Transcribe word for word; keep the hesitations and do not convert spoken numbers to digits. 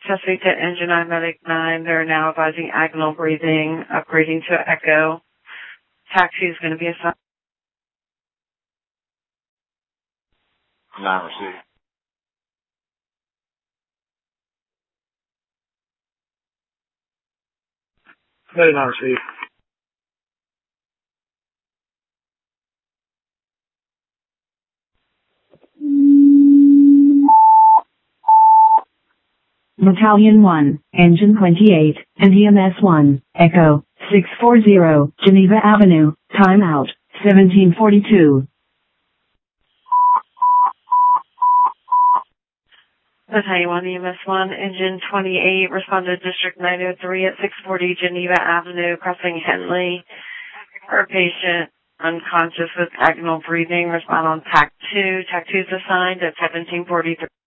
Suspect at engine nine, medic nine. They're now advising agonal breathing, upgrading to echo. Taxi is going to be assigned. Nine received. Very nine received. Battalion one, Engine twenty-eight, and E M S one, Echo, six four zero, Geneva Avenue, timeout, seventeen forty-two. Battalion one, E M S one, Engine twenty-eight, responded District nine oh three at six forty Geneva Avenue, crossing Henley. Her patient unconscious with agonal breathing, respond on T A C two. T A C two is assigned at seventeen forty-three.